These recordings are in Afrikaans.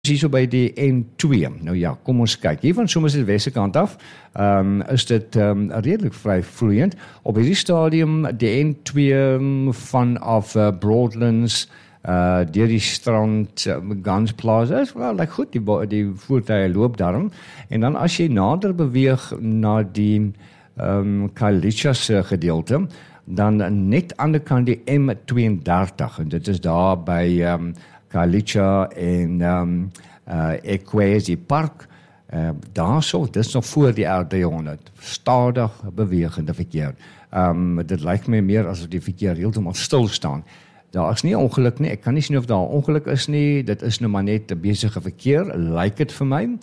hier so by die N2. Nou ja, kom ons kyk. Hier van Somerset Wesse kant af, is dit redelik vry vloeiend. Op hierdie stadium die N2 vanaf Broadlands, deur die strand, Guns Plaza, is wel like goed, die voertuie loop daarom. En dan as jy nader beweeg na die Khayelitsha gedeelte, dan net aan die kant die M32, en dit is daar by Khayelitsha en Ekwezi Park, daarso, dit is nog voor die R300, stadig bewegende verkeer. Dit lyk my meer asof die verkeer heeltemal stil staan. Daar is nie ongeluk nie, ek kan nie sien of daar ongeluk is nie, dit is nou maar net 'n besige verkeer, lyk dit vir my.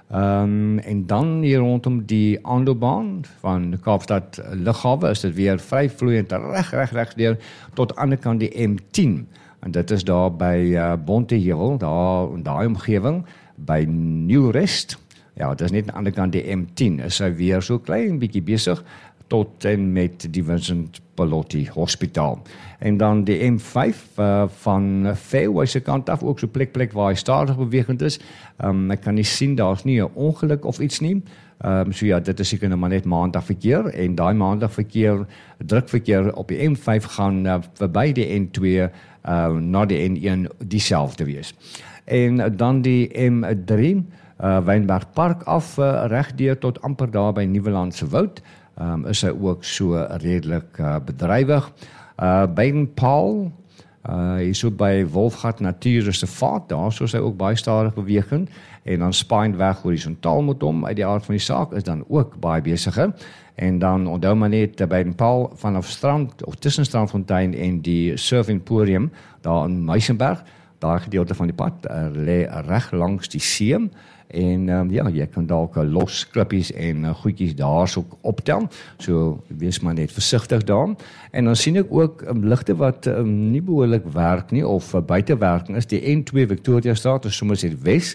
En dan hier rondom die Andelbaan van Kaapstad Lughawe is dit weer vry vloeiend reg deur tot aan die kant die M10. En dit is daar by Bonteheuwel, daar in daai omgewing, by Newrest. Ja, dit is net aan die ander kant die M10. Is hy weer so klein bietjie besig tot en met die Vincent Pallotti Hospitaal. En dan die M5 van Fairway se kant af, ook so plek waar hy stadig bewegend is. Ek kan nie sien, daar's nie 'n ongeluk of iets nie. So ja, dit is seker nou maar net maandag verkeer, en daai maandag verkeer, drukverkeer op die M5 gaan verby die N2 na die N1 dieselfde wees. En dan die M3, Wynberg Park af, regdeur tot amper daar by Nieuwelandse Woud, is hy ook so redelik bedrywig. Baden-Powell, hier so by Wolfgat Natuurreservaat, daar so is hy ook baie stadig bewegend, en dan Spynweg horisontaal met hom, uit die aard van die saak, is dan ook baie besige. En dan onthou maar net Baden-Powell vanaf strand, of tussen Strandfontein en die Surf Emporium, daar in Muizenberg, daar gedeelte van die pad, lê reg langs die see, en ja, jy kan dalk los klippies en goedjies daar so optel, so wees maar net versigtig daar. En dan sien ek ook ligte wat nie behoorlik werk nie, of buitewerking is, die N2 Victoria Straat, is Somerset Wes,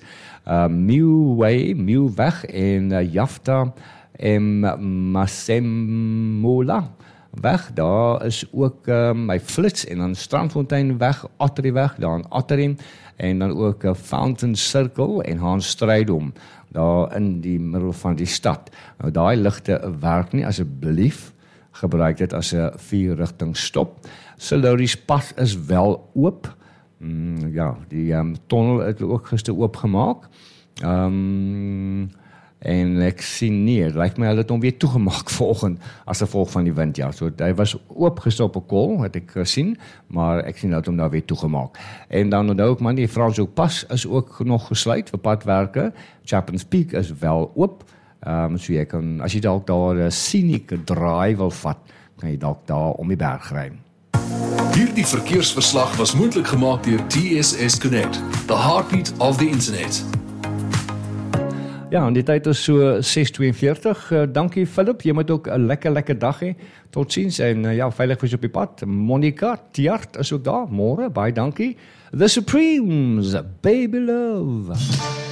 Milweg en Jafta en Masemola weg, daar is ook my Flits, en dan Strandfontein weg, Ottery weg, daar in Ottery, en dan ook Fountain Circle en Hans Strydom, daar in die middel van die stad. Nou daai ligte werk nie, asseblief gebruik dit as 'n 4-rigting stop. Siluri's pad is wel oop, ja, die tunnel het ook gister oopgemaak, en ek sien nie, het lyk my hulle het hom weer toegemaak volgend, as gevolg van die wind, ja, so hy was oop gestop op kol, het ek gesien, maar ek sien dat hom nou weer toegemaak. En dan onthou ek man, die Franshoek pas is ook nog gesluit vir padwerke, Chapman's Peak is wel oop, so jy kan, as jy dalk daar 'n scenic draai wil vat, kan jy dalk daar om die berg ry. Hierdie verkeersverslag was moontlik gemaak deur TSS Connect, the heartbeat of the internet. Ja, en die tyd is so 6:42. Dankie Philip, jy moet ook 'n lekker dag hê. Totsiens en ja, veilig vir op die pad. Monica Tiart is ook daar. Môre, baie dankie. The Supremes, Baby Love.